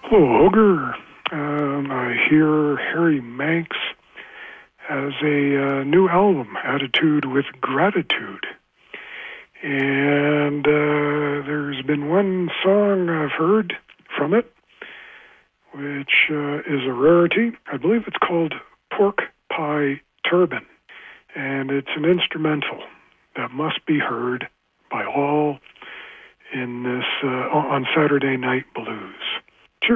Hello, Ogre. I hear Harry Manx has a new album, Attitude with Gratitude. And there's been one song I've heard from it, which is a rarity. I believe it's called Pork Pie Turban. And it's an instrumental that must be heard by all in this on Saturday Night Blues.